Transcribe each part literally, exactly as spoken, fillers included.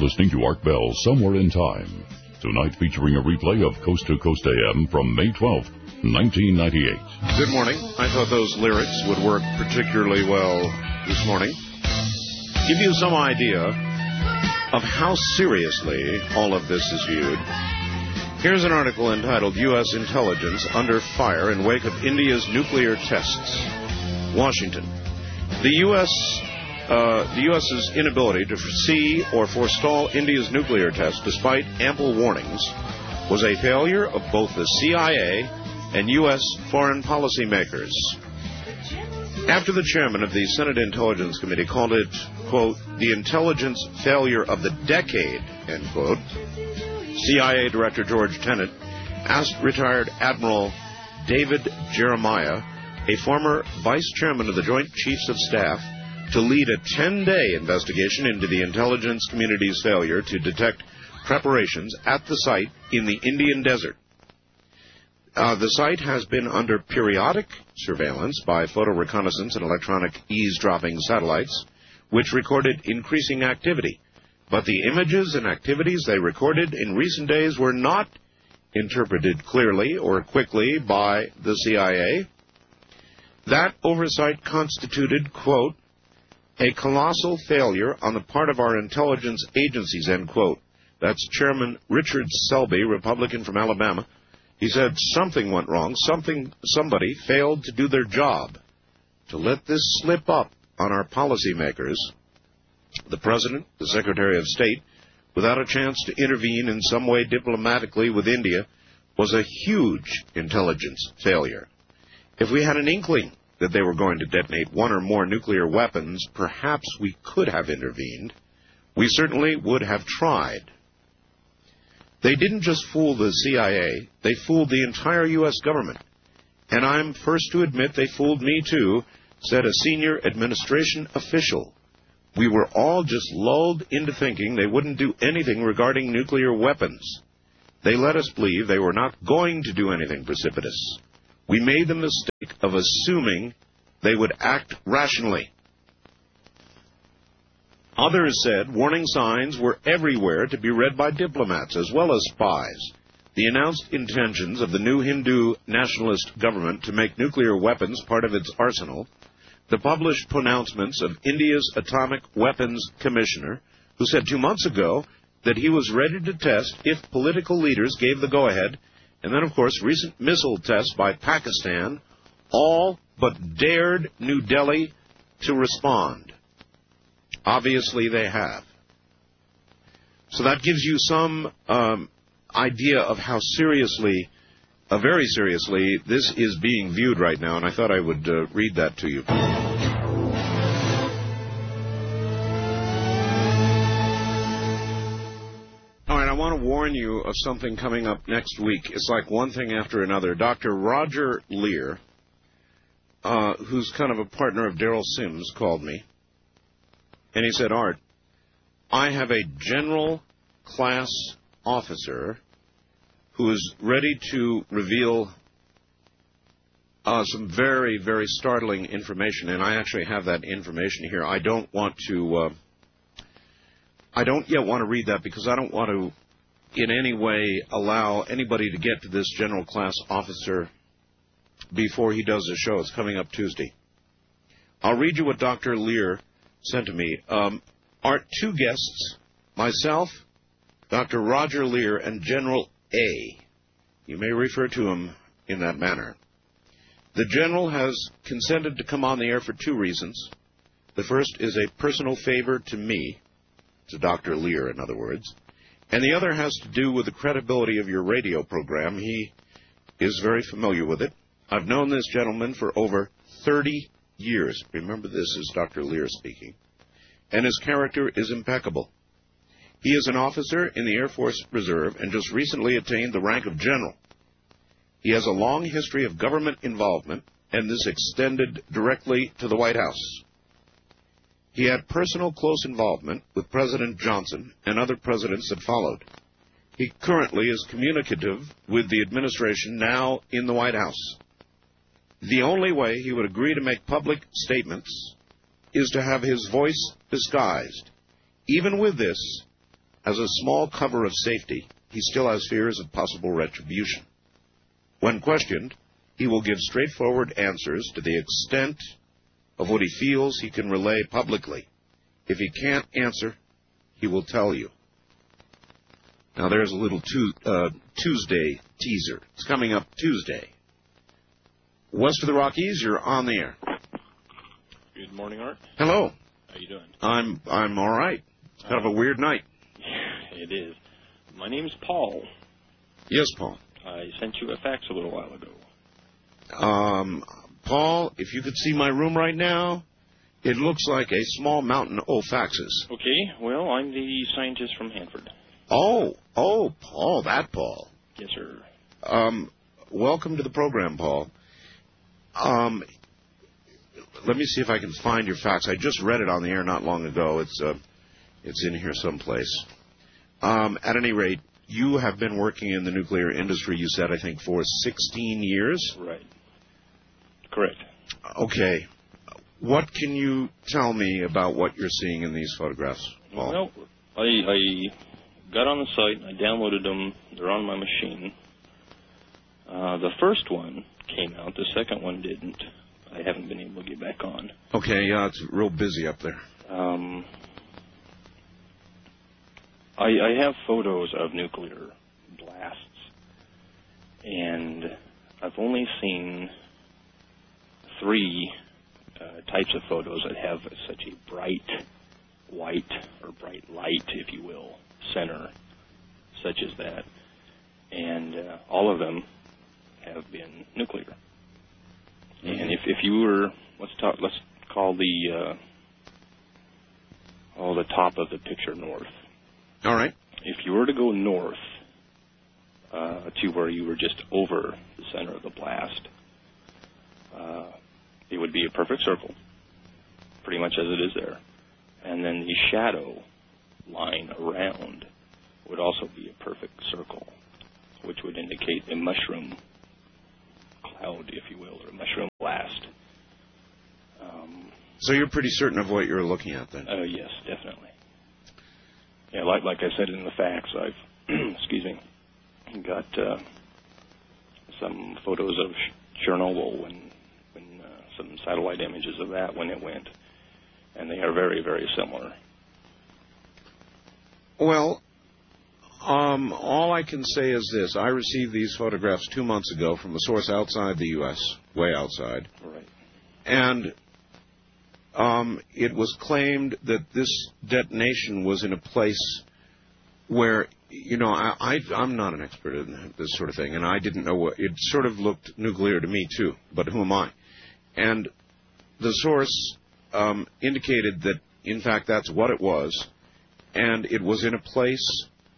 listening to Art Bell Somewhere in Time, tonight featuring a replay of Coast to Coast A M from May twelfth, nineteen ninety-eight. Good morning. I thought those lyrics would work particularly well this morning. Give you some idea of how seriously all of this is viewed. Here's an article entitled U S Intelligence Under Fire in Wake of India's Nuclear Tests. Washington. The U S Uh, the U S's inability to foresee or forestall India's nuclear tests, despite ample warnings, was a failure of both the C I A and U S foreign policy makers. After the chairman of the Senate Intelligence Committee called it, quote, the intelligence failure of the decade, end quote, C I A Director George Tenet asked retired Admiral David Jeremiah, a former vice chairman of the Joint Chiefs of Staff, to lead a ten-day investigation into the intelligence community's failure to detect preparations at the site in the Indian desert. Uh, the site has been under periodic surveillance by photo reconnaissance and electronic eavesdropping satellites, which recorded increasing activity. But the images and activities they recorded in recent days were not interpreted clearly or quickly by the C I A. That oversight constituted, quote, a colossal failure on the part of our intelligence agencies, end quote. That's Chairman Richard Selby, Republican from Alabama. He said something went wrong. Something, somebody failed to do their job. To let this slip up on our policymakers, the President, the Secretary of State, without a chance to intervene in some way diplomatically with India, was a huge intelligence failure. If we had an inkling that they were going to detonate one or more nuclear weapons, perhaps we could have intervened. We certainly would have tried. They didn't just fool the C I A, they fooled the entire U S government. And I'm first to admit they fooled me too, said a senior administration official. We were all just lulled into thinking they wouldn't do anything regarding nuclear weapons. They let us believe they were not going to do anything precipitous. We made the mistake of assuming they would act rationally. Others said warning signs were everywhere to be read by diplomats as well as spies. The announced intentions of the new Hindu nationalist government to make nuclear weapons part of its arsenal, the published pronouncements of India's Atomic Weapons Commissioner, who said two months ago that he was ready to test if political leaders gave the go-ahead, and then, of course, recent missile tests by Pakistan, all but dared New Delhi to respond. Obviously, they have. So that gives you some um, idea of how seriously, uh, very seriously, this is being viewed right now, and I thought I would uh, read that to you. I want to warn you of something coming up next week. It's like one thing after another. Doctor Roger Lear, uh, who's kind of a partner of Daryl Sims, called me. And he said, Art, I have a general class officer who is ready to reveal uh, some very, very startling information. And I actually have that information here. I don't want to... Uh, I don't yet want to read that because I don't want to in any way allow anybody to get to this general class officer before he does the show. It's coming up Tuesday. I'll read you what Doctor Lear sent to me. Um, our two guests, myself, Doctor Roger Lear, and General A. You may refer to him in that manner. The General has consented to come on the air for two reasons. The first is a personal favor to me, to Doctor Lear, in other words, and the other has to do with the credibility of your radio program. He is very familiar with it. I've known this gentleman for over thirty years. Remember, this is Doctor Lear speaking. And his character is impeccable. He is an officer in the Air Force Reserve and just recently attained the rank of general. He has a long history of government involvement, and this extended directly to the White House. He had personal close involvement with President Johnson and other presidents that followed. He currently is communicative with the administration now in the White House. The only way he would agree to make public statements is to have his voice disguised. Even with this, as a small cover of safety, he still has fears of possible retribution. When questioned, he will give straightforward answers to the extent of what he feels he can relay publicly. If he can't answer, he will tell you. Now, there's a little tu- uh, Tuesday teaser. It's coming up Tuesday. West of the Rockies, you're on the air. Good morning, Art. Hello. How you doing? I'm I'm all right. It's kind of a weird night. It is. My name's Paul. Yes, Paul. I sent you a fax a little while ago. Um, Paul, if you could see my room right now, it looks like a small mountain of faxes. Okay, well, I'm the scientist from Hanford. Oh, oh, Paul, that Paul. Yes, sir. Um, welcome to the program, Paul. Um, let me see if I can find your fax. I just read it on the air not long ago. It's uh, it's in here someplace. Um, at any rate, you have been working in the nuclear industry, you said, I think, for sixteen years? Right. Correct. Okay. What can you tell me about what you're seeing in these photographs, Paul? Well, I, I got on the site, I downloaded them, they're on my machine. Uh, the first one came out, the second one didn't. I haven't been able to get back on. Okay, yeah, it's real busy up there. Um, I, I have photos of nuclear blasts, and I've only seen three uh, types of photos that have such a bright white, or bright light, if you will, center, such as that. And uh, all of them have been nuclear. Mm-hmm. And if, if you were, let's talk, let's call the, uh, oh, the top of the picture north. All right. If you were to go north uh, to where you were just over the center of the blast, uh, it would be a perfect circle, pretty much as it is there. And then the shadow line around would also be a perfect circle, which would indicate a mushroom cloud, if you will, or a mushroom blast. Um, so you're pretty certain of what you're looking at, then? Uh, yes, definitely. Yeah, like like I said in the fax, I've excuse me, got uh, some photos of Chernobyl when when uh, some satellite images of that when it went, and they are very very similar. Well, um, all I can say is this: I received these photographs two months ago from a source outside the U S, way outside, Right. and Um, it was claimed that this detonation was in a place where, you know, I, I, I'm not an expert in this sort of thing, and I didn't know what, it sort of looked nuclear to me, too, but who am I? And the source um, indicated that, in fact, that's what it was, and it was in a place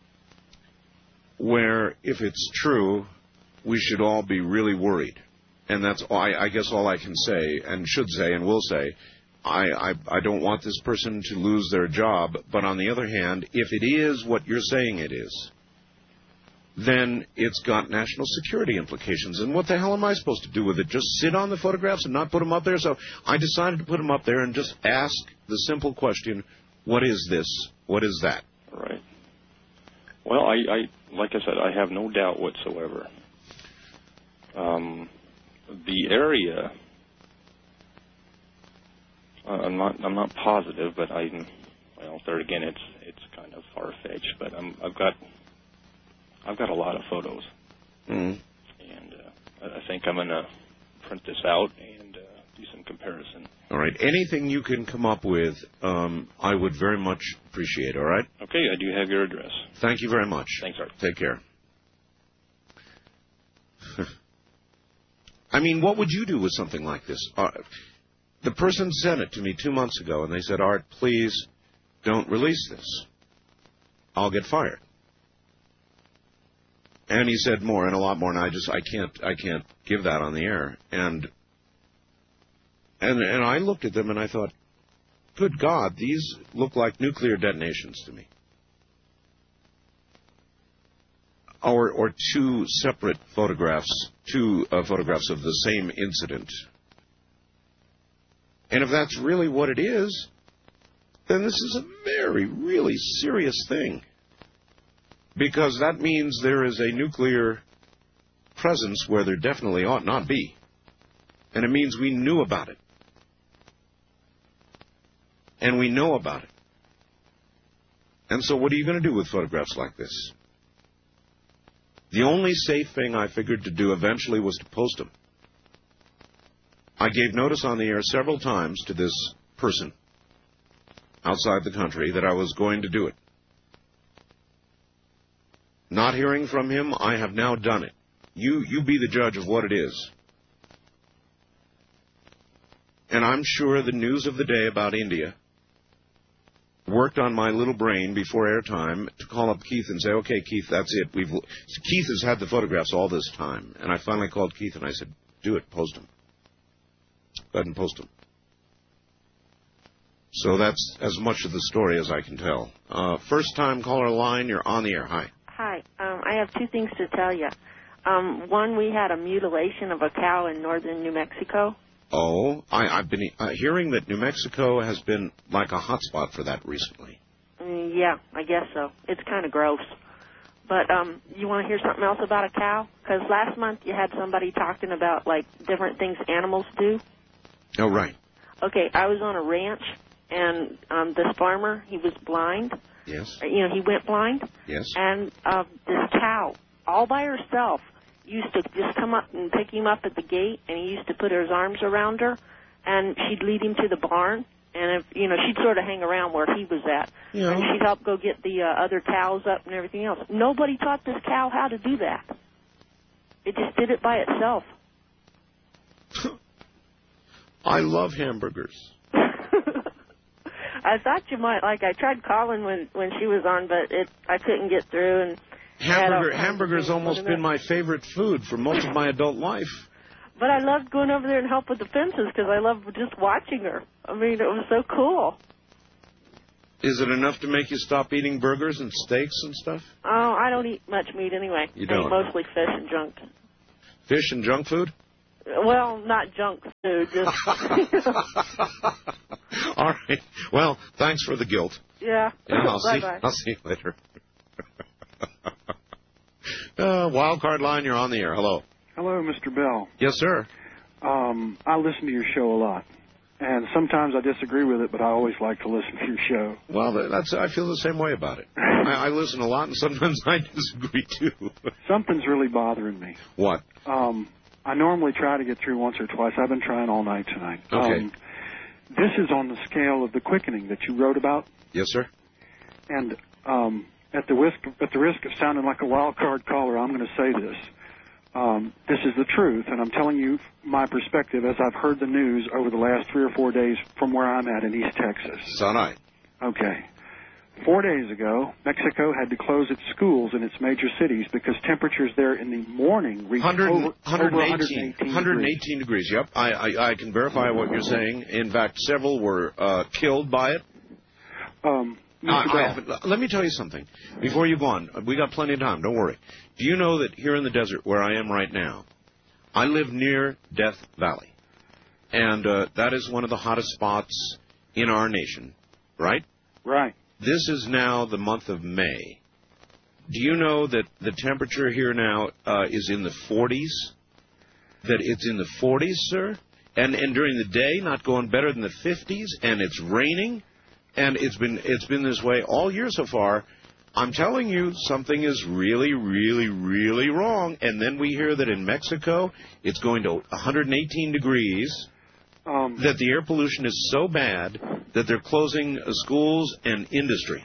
where, if it's true, we should all be really worried. And that's, all, I, I guess, all I can say, and should say, and will say. I, I, I don't want this person to lose their job, but on the other hand, if it is what you're saying it is, then it's got national security implications. And what the hell am I supposed to do with it? Just sit on the photographs and not put them up there? So I decided to put them up there and just ask the simple question, what is this? What is that? Right. Well, I, I like I said, I have no doubt whatsoever. Um, the area... Uh, I'm not. I'm not positive, but I'm. Well, there again, it's it's kind of far fetched. But I'm, I've got. I've got a lot of photos, mm. and uh, I think I'm going to print this out and uh, do some comparison. All right. Anything you can come up with, um, I would very much appreciate. All right. Okay, I do have your address. Thank you very much. Thanks, Art. Take care. I mean, what would you do with something like this? Uh, The person sent it to me two months ago, and they said, Art, please don't release this. I'll get fired. And he said more and a lot more, and I just, I can't, I can't give that on the air. And, and, and I looked at them and I thought, good God, these look like nuclear detonations to me. Or, or two separate photographs, two uh, photographs of the same incident. And if that's really what it is, then this is a very, really serious thing. Because that means there is a nuclear presence where there definitely ought not be. And it means we knew about it. And we know about it. And so what are you going to do with photographs like this? The only safe thing I figured to do eventually was to post them. I gave notice on the air several times to this person outside the country that I was going to do it. Not hearing from him, I have now done it. You, you be the judge of what it is. And I'm sure the news of the day about India worked on my little brain before airtime to call up Keith and say, okay, Keith, that's it. We've Keith has had the photographs all this time. And I finally called Keith and I said, do it, post them. Go ahead and post them. So that's as much of the story as I can tell. Uh, first time caller line, you're on the air. Hi. Hi. Um, I have two things to tell you. Um, one, we had a mutilation of a cow in northern New Mexico. Oh, I, I've been uh, hearing that New Mexico has been like a hot spot for that recently. Mm, yeah, I guess so. It's kind of gross. But um, you want to hear something else about a cow? Because last month you had somebody talking about, like, different things animals do. Oh, right. Okay, I was on a ranch, and um, this farmer, he was blind. Yes. You know, he went blind. Yes. And uh, this cow, all by herself, used to just come up and pick him up at the gate, and he used to put his arms around her, and she'd lead him to the barn, and, if, you know, she'd sort of hang around where he was at, yeah. and she'd help go get the uh, other cows up and everything else. Nobody taught this cow how to do that. It just did it by itself. I love hamburgers. I thought you might, like, I tried calling when, when she was on, but it I couldn't get through, and Hamburger, hamburger's almost been my favorite food for most of my adult life. But I loved going over there and help with the fences because I loved just watching her. I mean, it was so cool. Is it enough to make you stop eating burgers and steaks and stuff? Oh, I don't eat much meat anyway. You I don't? eat mostly fish and junk. Fish and junk food? Well, not junk food. Just All right. Well, thanks for the guilt. Yeah. yeah I'll, see, I'll see you later. Uh, wild card line, you're on the air. Hello. Hello, Mister Bell. Yes, sir. Um, I listen to your show a lot, and sometimes I disagree with it, but I always like to listen to your show. Well, that's I feel the same way about it. I, I listen a lot, and sometimes I disagree, too. Something's really bothering me. What? Um, I normally try to get through once or twice. I've been trying all night tonight. Okay. Um, this is on the scale of the quickening that you wrote about. Yes, sir. And um, at the risk at the risk of sounding like a wild card caller, I'm going to say this. Um, this is the truth, and I'm telling you my perspective as I've heard the news over the last three or four days from where I'm at in East Texas. So nice. Okay. Four days ago, Mexico had to close its schools in its major cities because temperatures there in the morning reached over, over one hundred eighteen, one hundred eighteen degrees. Yep, I, I, I can verify what you're saying. In fact, several were uh, killed by it. Um, Uh, I let me tell you something. Before you go on, we got plenty of time. Don't worry. Do you know that here in the desert where I am right now, I live near Death Valley, and uh, that is one of the hottest spots in our nation, right? Right. This is now the month of May. Do you know that the temperature here now uh, is in the forties? That it's in the forties, sir? And and during the day, not going better than the fifties, and it's raining? And it's been it's been this way all year so far. I'm telling you, something is really, really, really wrong. And then we hear that in Mexico, it's going to one hundred eighteen degrees, um, that the air pollution is so bad that they're closing uh, schools and industry.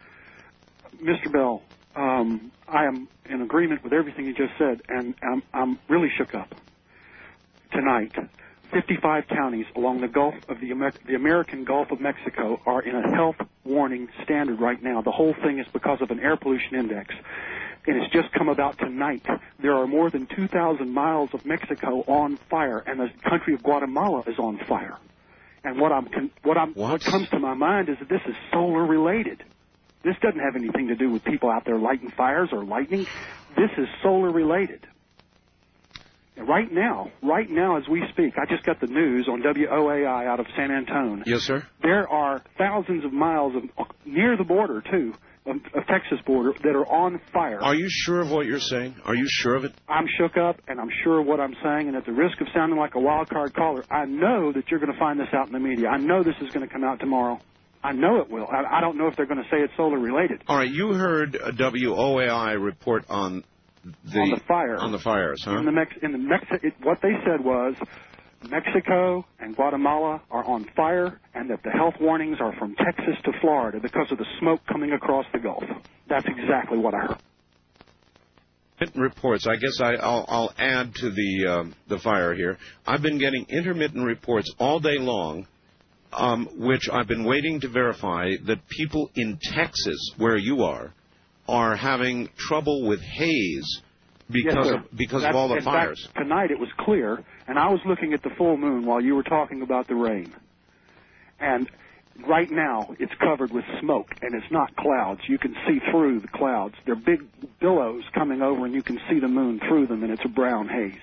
Mister Bell, um, I am in agreement with everything you just said, and I'm, I'm really shook up. Tonight, fifty-five counties along the Gulf of the, Amer- the American Gulf of Mexico are in a health warning standard right now. The whole thing is because of an air pollution index, and it's just come about tonight. There are more than two thousand miles of Mexico on fire, and the country of Guatemala is on fire. And what I'm con- what I'm what? what comes to my mind is that this is solar related. This doesn't have anything to do with people out there lighting fires or lightning. This is solar related. Right now, right now as we speak, I just got the news on W O A I out of San Antone. Yes, sir. There are thousands of miles of, near the border, too, of, of Texas border, that are on fire. Are you sure of what you're saying? Are you sure of it? I'm shook up, and I'm sure of what I'm saying, and at the risk of sounding like a wild card caller, I know that you're going to find this out in the media. I know this is going to come out tomorrow. I know it will. I, I don't know if they're going to say it's solar related. All right, you heard a W O A I report on the, on the fire. On the fires, huh? In the Mex- in the Mex- it, what they said was Mexico and Guatemala are on fire, and that the health warnings are from Texas to Florida because of the smoke coming across the Gulf. That's exactly what I heard. Intermittent reports. I guess I, I'll, I'll add to the um, the fire here. I've been getting intermittent reports all day long, um, which I've been waiting to verify that people in Texas, where you are, are having trouble with haze because yes, of because That's, of all the in fires. Fact, tonight it was clear, and I was looking at the full moon while you were talking about the rain. And right now it's covered with smoke, and it's not clouds. You can see through the clouds. They're big billows coming over, and you can see the moon through them, and it's a brown haze.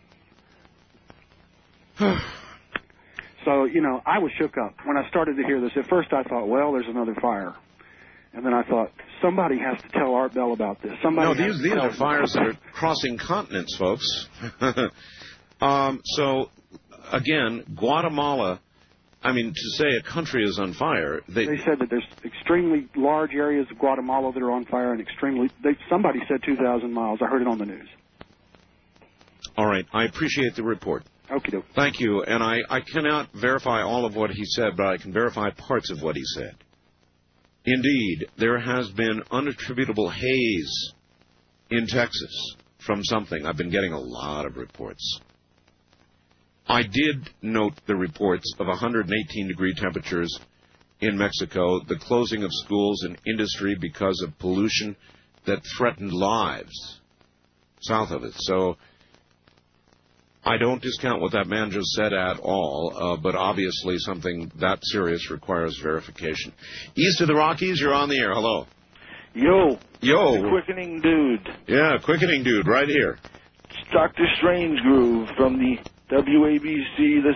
So, you know, I was shook up. When I started to hear this, at first I thought, well, there's another fire. And then I thought, somebody has to tell Art Bell about this. Somebody no, these, these are fires that are this. crossing continents, folks. um, so, again, Guatemala, I mean, to say a country is on fire. They, they said that there's extremely large areas of Guatemala that are on fire, and extremely, they, somebody said two thousand miles. I heard it on the news. All right. I appreciate the report. Okie doke. Thank you. And I, I cannot verify all of what he said, but I can verify parts of what he said. Indeed, there has been unattributable haze in Texas from something. I've been getting a lot of reports. I did note the reports of one hundred eighteen degree temperatures in Mexico, the closing of schools and industry because of pollution that threatened lives south of it. So I don't discount what that man just said at all, uh, but obviously something that serious requires verification. East of the Rockies, you're on the air. Hello. Yo. Yo. The quickening dude. Yeah, quickening dude, right here. It's Doctor Strange Groove from the W A B C, the